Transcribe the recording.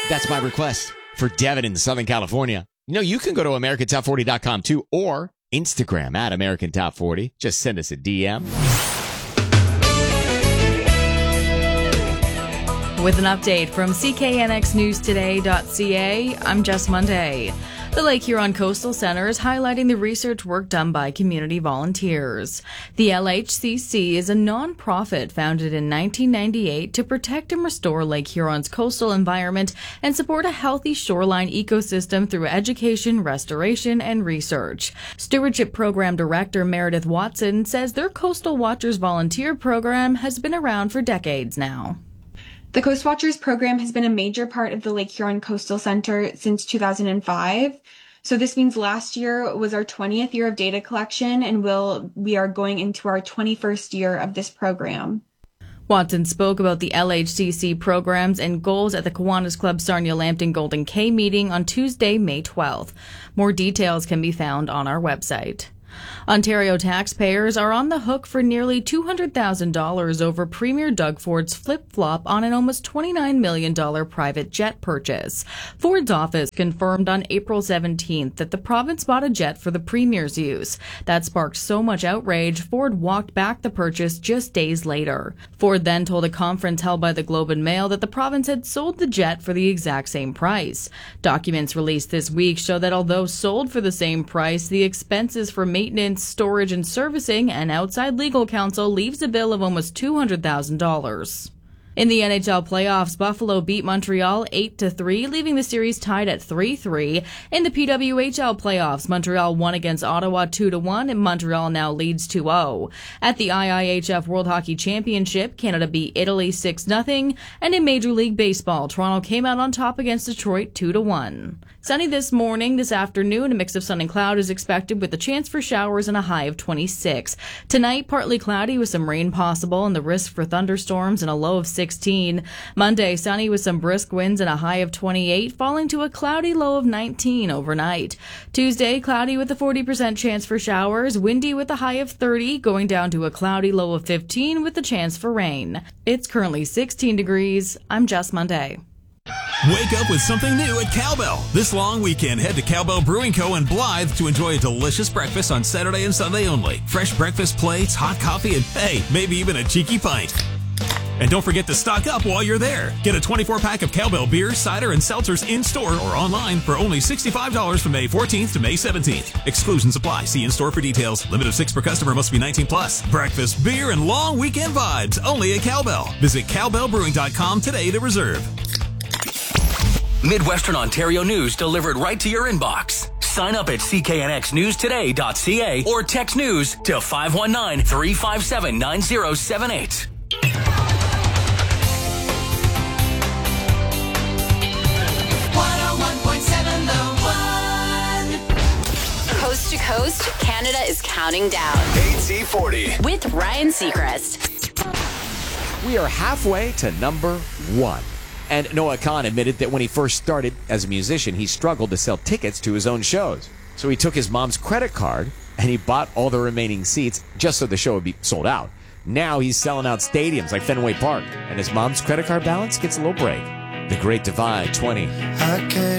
That's my request for Devin in Southern California. You can go to AmericanTop40.com too, or Instagram at AmericanTop40. Just send us a DM. With an update from CKNXNewsToday.ca, I'm Jess Monday. The Lake Huron Coastal Center is highlighting the research work done by community volunteers. The LHCC is a non-profit founded in 1998 to protect and restore Lake Huron's coastal environment and support a healthy shoreline ecosystem through education, restoration, and research. Stewardship Program Director Meredith Watson says their Coastal Watchers volunteer program has been around for decades now. The Coast Watchers program has been a major part of the Lake Huron Coastal Center since 2005. So this means last year was our 20th year of data collection, and we are going into our 21st year of this program. Watson spoke about the LHCC programs and goals at the Kiwanis Club Sarnia Lambton Golden K meeting on Tuesday, May 12th. More details can be found on our website. Ontario taxpayers are on the hook for nearly $200,000 over Premier Doug Ford's flip-flop on an almost $29 million private jet purchase. Ford's office confirmed on April 17th that the province bought a jet for the Premier's use. That sparked so much outrage, Ford walked back the purchase just days later. Ford then told a conference held by the Globe and Mail that the province had sold the jet for the exact same price. Documents released this week show that although sold for the same price, the expenses for maintenance, storage, and servicing and outside legal counsel leaves a bill of almost $200,000. In the NHL playoffs, Buffalo beat Montreal 8-3, leaving the series tied at 3-3. In the PWHL playoffs, Montreal won against Ottawa 2-1, and Montreal now leads 2-0. At the IIHF World Hockey Championship, Canada beat Italy 6-0, and in Major League Baseball, Toronto came out on top against Detroit 2-1. Sunny this morning. This afternoon, a mix of sun and cloud is expected with a chance for showers and a high of 26. Tonight, partly cloudy with some rain possible and the risk for thunderstorms and a low of 16. Monday, sunny with some brisk winds and a high of 28, falling to a cloudy low of 19 overnight. Tuesday, cloudy with a 40% chance for showers, windy with a high of 30, going down to a cloudy low of 15 with a chance for rain. It's currently 16 degrees. I'm Jess Monday. Wake up with something new at Cowbell. This long weekend, head to Cowbell Brewing Co. in Blythe to enjoy a delicious breakfast on Saturday and Sunday only. Fresh breakfast plates, hot coffee, and hey, maybe even a cheeky pint. And don't forget to stock up while you're there. Get a 24-pack of Cowbell beer, cider, and seltzers in-store or online for only $65 from May 14th to May 17th. Exclusions apply. See in-store for details. Limit of 6 per customer, must be 19 plus. Breakfast, beer, and long weekend vibes only at Cowbell. Visit cowbellbrewing.com today to reserve. Midwestern Ontario news delivered right to your inbox. Sign up at cknxnewstoday.ca or text news to 519-357-9078. 101.7 The One. Coast to coast, Canada is counting down. AT40 With Ryan Seacrest. We are halfway to number 1. And Noah Khan admitted that when he first started as a musician, he struggled to sell tickets to his own shows. So he took his mom's credit card and he bought all the remaining seats just so the show would be sold out. Now he's selling out stadiums like Fenway Park, and his mom's credit card balance gets a little break. The Great Divide 20.